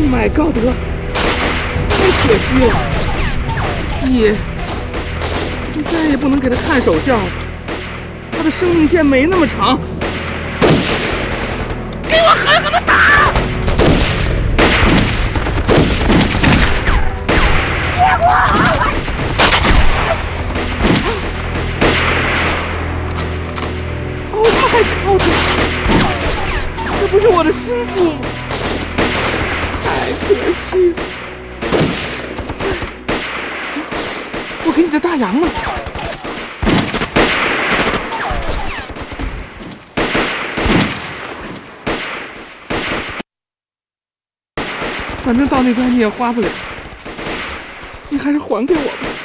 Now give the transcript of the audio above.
My God，太可惜了，你再也不能给他看手相了，他的生命线没那么长。给我狠狠的打！别我！Oh my God！ 这不是我的心腹吗？太可惜了。我给你的大洋呢？反正到那边你也花不了，你还是还给我吧。